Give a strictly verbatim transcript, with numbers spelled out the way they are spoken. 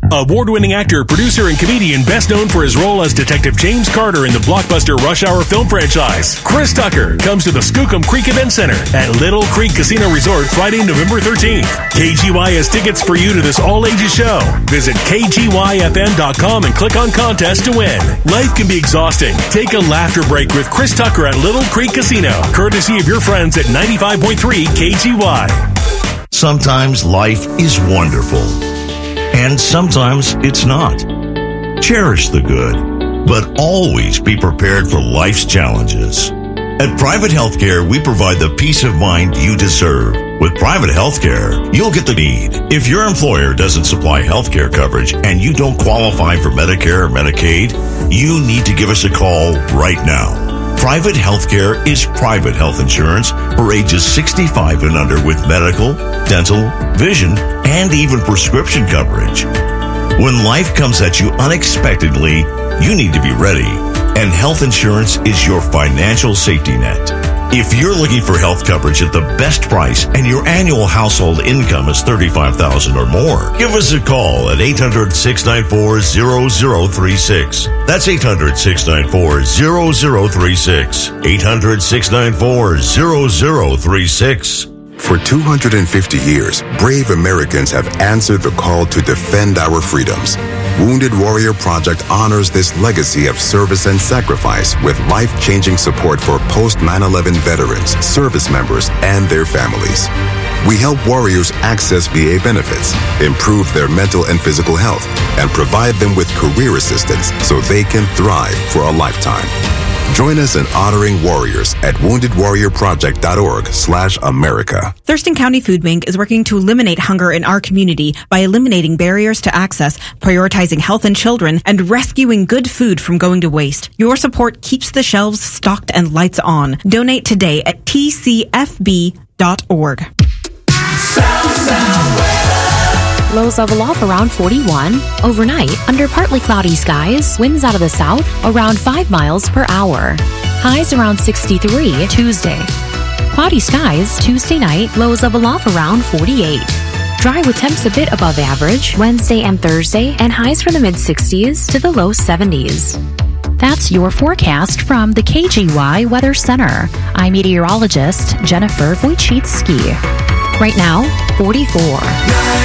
Award-winning actor, producer, and comedian best known for his role as Detective James Carter in the blockbuster Rush Hour film franchise, Chris Tucker comes to the Skookum Creek Event Center at Little Creek Casino Resort Friday, November thirteenth. K G Y has tickets for you to this all-ages show. Visit K G Y F M dot com and click on contest to win. Life can be exhausting. Take a laughter break with Chris Tucker at Little Creek Casino, courtesy of your friends at ninety-five point three K G Y. Sometimes life is wonderful, and sometimes it's not. Cherish the good, but always be prepared for life's challenges. At Private Healthcare, we provide the peace of mind you deserve. With Private Healthcare, you'll get the need. If your employer doesn't supply healthcare coverage and you don't qualify for Medicare or Medicaid, you need to give us a call right now. Private Healthcare is private health insurance for ages sixty-five and under with medical, dental, vision, and even prescription coverage. When life comes at you unexpectedly, you need to be ready, and health insurance is your financial safety net. If you're looking for health coverage at the best price and your annual household income is thirty-five thousand dollars or more, give us a call at eight hundred, six nine four, zero zero three six. That's eight hundred, six nine four, zero zero three six. eight hundred, six nine four, zero zero three six. For two hundred fifty years, brave Americans have answered the call to defend our freedoms. Wounded Warrior Project honors this legacy of service and sacrifice with life-changing support for post nine eleven veterans, service members, and their families. We help warriors access V A benefits, improve their mental and physical health, and provide them with career assistance so they can thrive for a lifetime. Join us in honoring warriors at wounded warrior project dot org slash America. Thurston County Food Bank is working to eliminate hunger in our community by eliminating barriers to access, prioritizing health in children, and rescuing good food from going to waste. Your support keeps the shelves stocked and lights on. Donate today at T C F B dot org. South, South Lows level off around forty-one. Overnight, under partly cloudy skies, winds out of the south around five miles per hour. Highs around sixty-three Tuesday. Cloudy skies Tuesday night, lows level off around forty-eight. Dry with temps a bit above average Wednesday and Thursday, and highs from the mid-sixties to the low seventies. That's your forecast from the K G Y Weather Center. I'm meteorologist Jennifer Wojcicki. Right now, forty-four.